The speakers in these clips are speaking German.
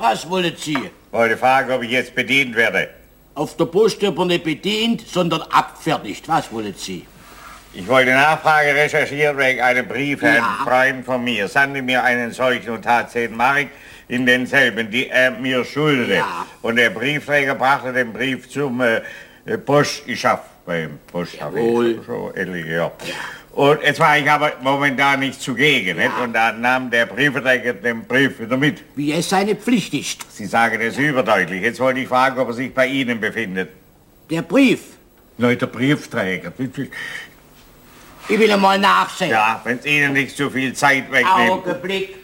Was wollen Sie? Wollte fragen, ob ich jetzt bedient werde. Auf der Post aber nicht bedient, sondern abfertigt. Was wollen Sie? Ich wollte Nachfrage recherchieren wegen einem Brief, Ja. ein Freund von mir sandte mir einen solchen und tat 10 Mark in denselben, die er mir schuldete. Ja. Und der Briefträger brachte den Brief zum Post. Ich schaff beim Post, Jawohl. schon etliche Jahre. Und jetzt war ich aber momentan nicht zugegen, nicht? Und dann nahm der Briefträger den Brief wieder mit. Wie es seine Pflicht ist. Sie sagen das überdeutlich. Jetzt wollte ich fragen, ob er sich bei Ihnen befindet. Der Brief. Nein, der Briefträger. Ich will einmal nachsehen. Ja, wenn es Ihnen nicht zu viel Zeit wegnimmt. Augenblick.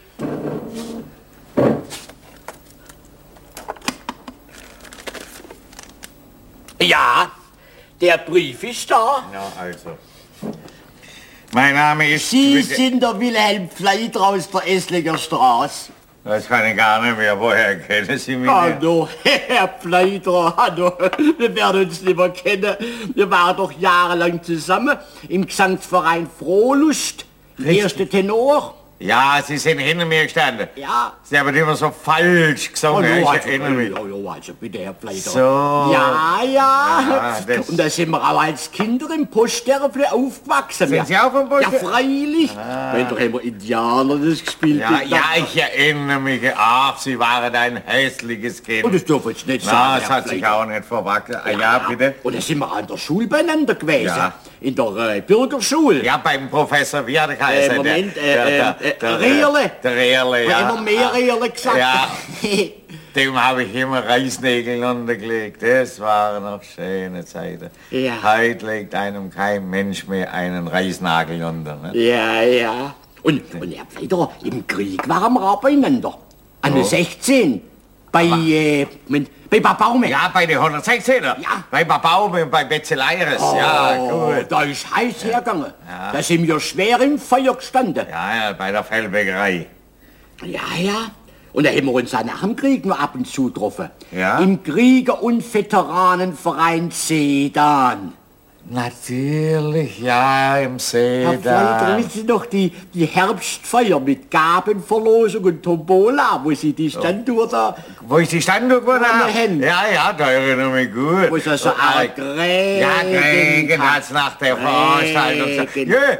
Ja, der Brief ist da. Ja, also. Mein Name ist... Sie sind der Wilhelm Pfleider aus der Esslinger Straße. Das kann ich gar nicht mehr. Woher kennen Sie mich? Hallo, Herr Pfleider, hallo. Wir werden uns nicht mehr kennen. Wir waren doch jahrelang zusammen im Gesangsverein Frohlust. Erster Tenor. Ja, Sie sind hinter mir gestanden. Ja. Sie haben immer so falsch gesungen. Hallo, Ich erinnere mich. also bitte, Herr Pfleider. So. Ja. Ja, das- Und da sind wir auch als Kinder im Poststernfle aufgewachsen. Sind Sie auch vom Ja, Post? freilich. Wenn doch immer Indianer das gespielt Ja, ja, ich erinnere mich. Ach, Sie waren ein hässliches Kind. Und das dürfen Sie nicht Na, sagen, das Herr hat sich Pfleider. auch nicht verwackelt. Ja, bitte. Und da sind wir an der Schule beieinander gewesen. Ja. In der Bürgerschule. Ja, beim Professor, wie hat er geheißen? Moment, der Rehrle. Der Rehrle, Ja. ja. Immer mehr Rehrle gesagt. Ja. Dem habe ich immer Reisnägel untergelegt. Das waren noch schöne Zeiten. Ja. Heute legt einem kein Mensch mehr einen Reisnagel unter. Ne? Ja. Und Herr Pfleider, im Krieg waren wir auch beieinander. An der 16. Bei Babaume. Ja, bei den 116er. Ja. Bei Babaume und bei Betzeleires. Ja, gut. Da ist heiß hergegangen. Da sind wir schwer im Feuer gestanden. Ja, bei der Fellbäckerei. Ja. Und da haben wir uns auch nach dem Krieg nur ab und zu getroffen. Ja? Im Krieger- und Veteranenverein Sedan. Natürlich, ja, im See Herr Pfleider, wissen Sie noch die Herbstfeier mit Gabenverlosung und Tombola, wo Sie die Standuhr da, Wo ich die Standuhr gewonnen habe? Hin. Ja, da erinnere ich mich gut. wo es so arg Ja, Regen hat's nach der Veranstaltung gesagt. Regen. Jö.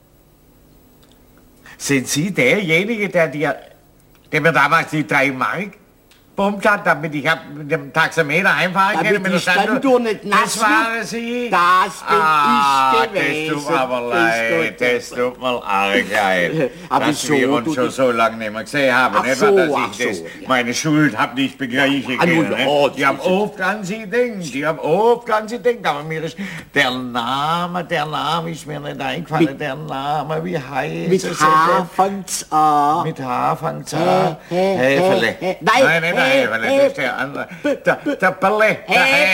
Sind Sie derjenige, der mir damals die 3 Mark pumpt hat, damit ich mit dem Taxameter heimfahren kann? Damit mit die der Standuhr nicht nass Das waren Sie? Das bin ich gewesen. Das tut mir aber leid, das tut mir arg leid, Aber dass so, wir uns du- schon so lange nicht mehr gesehen haben. Ach Nicht so, wahr, dass ach ich so, das, ja. meine Schuld hab nicht begleichen Ah, nun, können. ja, Die das haben ist- oft an Sie denkt, die haben oft an Sie denkt, aber mir ist der Name ist mir nicht eingefallen, der Name, wie heißt Mit es? H fängt's an. Mit H fängt's an. Hä, hä, Häfele. hä, hä. Nein, Nein, nicht der hä, Häfele, hä. das ist der andere. Der Pelle. Hä,